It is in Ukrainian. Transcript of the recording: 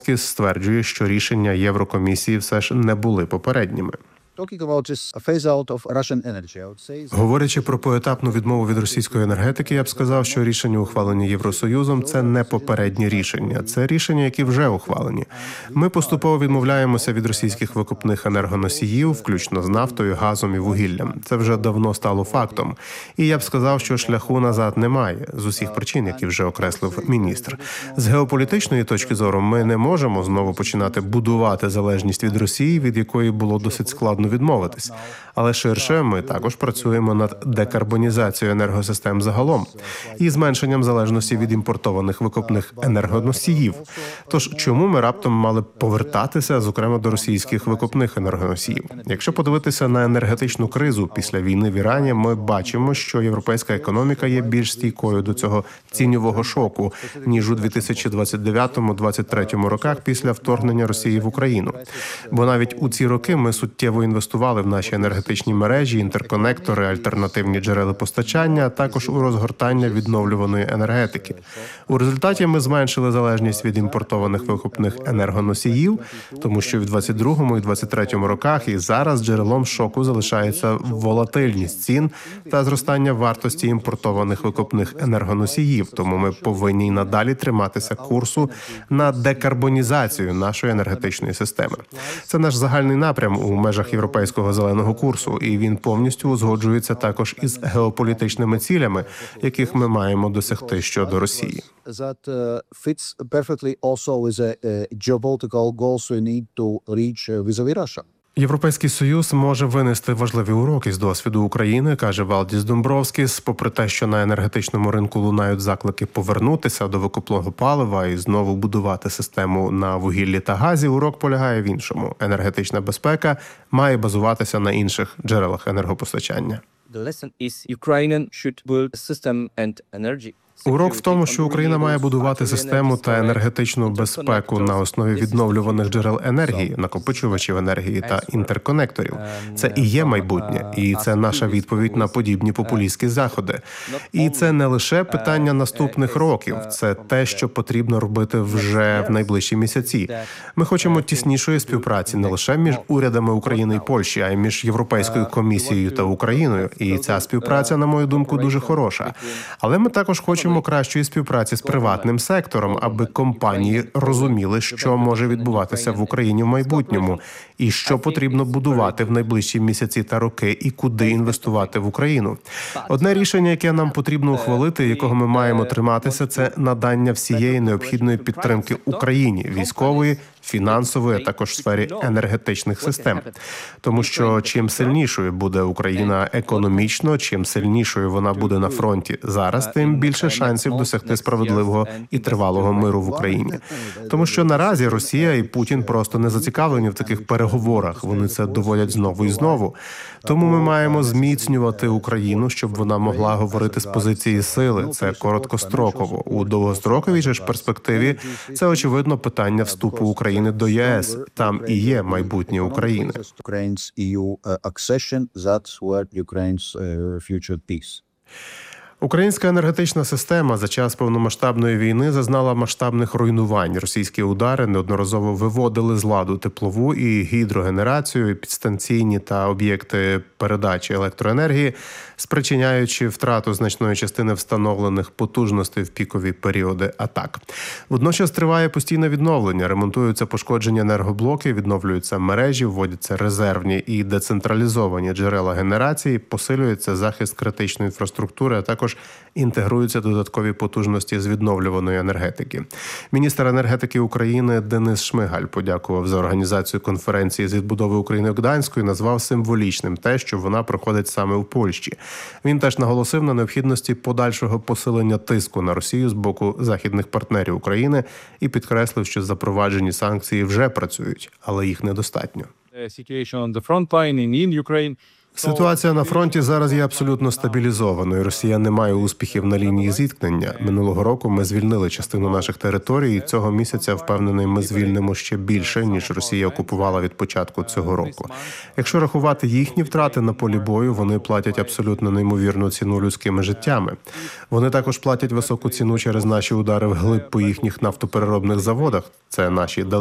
Стверджує, що рішення Єврокомісії все ж не були попередніми. Говорячи про поетапну відмову від російської енергетики, я б сказав, що рішення, ухвалені Євросоюзом, це не попередні рішення, це рішення, які вже ухвалені. Ми поступово відмовляємося від російських викопних енергоносіїв, включно з нафтою, газом і вугіллям. Це вже давно стало фактом. І я б сказав, що шляху назад немає, з усіх причин, які вже окреслив міністр. З геополітичної точки зору ми не можемо знову починати будувати залежність від Росії, від якої було досить складно відмовитись. Але ширше ми також працюємо над декарбонізацією енергосистем загалом і зменшенням залежності від імпортованих викопних енергоносіїв. Тож чому ми раптом мали повертатися, зокрема, до російських викопних енергоносіїв? Якщо подивитися на енергетичну кризу після війни в Ірані, ми бачимо, що європейська економіка є більш стійкою до цього тіньового шоку, ніж у 2022-2023 роках після вторгнення Росії в Україну. Бо навіть у ці роки ми суттєво інвестували в наші енергетичні мережі, інтерконектори, альтернативні джерела постачання, а також у розгортання відновлюваної енергетики. У результаті ми зменшили залежність від імпортованих викопних енергоносіїв, тому що в 2022 і 2023 роках і зараз джерелом шоку залишається волатильність цін та зростання вартості імпортованих викопних енергоносіїв. Тому ми повинні й надалі триматися курсу на декарбонізацію нашої енергетичної системи. Це наш загальний напрям у межах європейського зеленого курсу, і він повністю узгоджується також із геополітичними цілями, яких ми маємо досягти щодо Росії. Європейський Союз може винести важливі уроки з досвіду України, каже Валдіс Домбровскіс. Попри те, що на енергетичному ринку лунають заклики повернутися до викопного палива і знову будувати систему на вугіллі та газі, урок полягає в іншому. Енергетична безпека має базуватися на інших джерелах енергопостачання. Урок в тому, що Україна має будувати систему та енергетичну безпеку на основі відновлюваних джерел енергії, накопичувачів енергії та інтерконекторів. Це і є майбутнє, і це наша відповідь на подібні популістські заходи. І це не лише питання наступних років, це те, що потрібно робити вже в найближчі місяці. Ми хочемо тіснішої співпраці не лише між урядами України і Польщі, а й між Європейською комісією та Україною. І ця співпраця, на мою думку, дуже хороша. Але ми також хочемо кращої співпраці з приватним сектором, аби компанії розуміли, що може відбуватися в Україні в майбутньому, і що потрібно будувати в найближчі місяці та роки, і куди інвестувати в Україну. Одне рішення, яке нам потрібно ухвалити, якого ми маємо триматися, це надання всієї необхідної підтримки Україні, військової, фінансової, а також в сфері енергетичних систем. Тому що чим сильнішою буде Україна економічно, чим сильнішою вона буде на фронті зараз, тим більше шансів досягти справедливого і тривалого миру в Україні. Тому що наразі Росія і Путін просто не зацікавлені в таких переговорах. Вони це доводять знову і знову. Тому ми маємо зміцнювати Україну, щоб вона могла говорити з позиції сили. Це короткостроково. У довгостроковій же ж перспективі це, очевидно, питання вступу України до ЄС. Там і є майбутнє України. Українська енергетична система за час повномасштабної війни зазнала масштабних руйнувань. Російські удари неодноразово виводили з ладу теплову і гідрогенерацію, і підстанційні та об'єкти передачі електроенергії, спричиняючи втрату значної частини встановлених потужностей в пікові періоди атак. Водночас триває постійне відновлення, ремонтуються пошкоджені енергоблоки, відновлюються мережі, вводяться резервні і децентралізовані джерела генерації, посилюється захист критичної інфраструктури, а також інтегруються додаткові потужності з відновлюваної енергетики. Міністр енергетики України Денис Шмигаль подякував за організацію конференції з відбудови України в Гданську і назвав символічним те, що вона проходить саме в Польщі. Він теж наголосив на необхідності подальшого посилення тиску на Росію з боку західних партнерів України і підкреслив, що запроваджені санкції вже працюють, але їх недостатньо. Ситуація на фронті зараз є абсолютно стабілізованою. Росія не має успіхів на лінії зіткнення. Минулого року ми звільнили частину наших територій, і цього місяця, впевнений, ми звільнимо ще більше, ніж Росія окупувала від початку цього року. Якщо рахувати їхні втрати на полі бою, вони платять абсолютно неймовірну ціну людськими життями. Вони також платять високу ціну через наші удари вглиб по їхніх нафтопереробних заводах. Це наші